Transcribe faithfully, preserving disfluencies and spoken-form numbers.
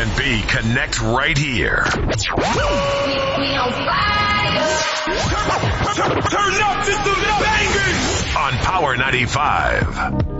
and B connect right here. We, we on fire. Turn, turn, turn up, this is the bangers. On Power ninety-five.